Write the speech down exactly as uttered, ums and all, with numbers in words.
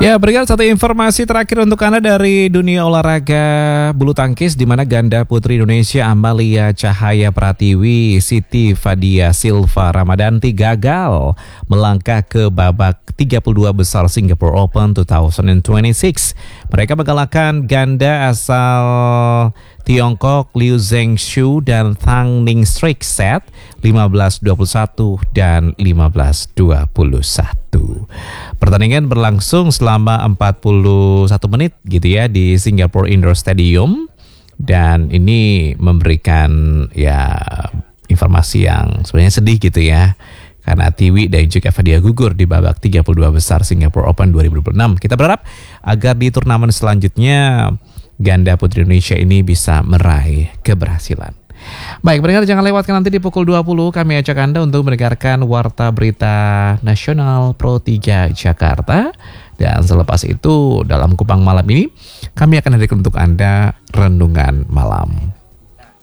Ya, berikan satu informasi terakhir untuk Anda dari dunia olahraga bulu tangkis, di mana ganda putri Indonesia Amalia Cahaya Pratiwi, Siti Fadia Silva Ramadanti gagal melangkah ke babak tiga puluh dua besar Singapore Open dua ribu dua puluh enam. Mereka mengalahkan ganda asal Tiongkok Liu Zhengxu dan Tang Ning Strik set lima belas dua puluh satu dan lima belas dua puluh satu. Pertandingan berlangsung selama empat puluh satu menit gitu ya di Singapore Indoor Stadium, dan ini memberikan ya informasi yang sebenarnya sedih gitu ya, karena Tiwi dan juga Fadia gugur di babak tiga puluh dua besar Singapore Open dua ribu dua puluh enam. Kita berharap agar di turnamen selanjutnya ganda putri Indonesia ini bisa meraih keberhasilan. Baik, pendengar jangan lewatkan nanti di pukul dua puluh kami ajak Anda untuk mendengarkan Warta Berita Nasional Pro tiga Jakarta. Dan selepas itu dalam Kupang Malam ini kami akan hadirkan untuk Anda Renungan Malam.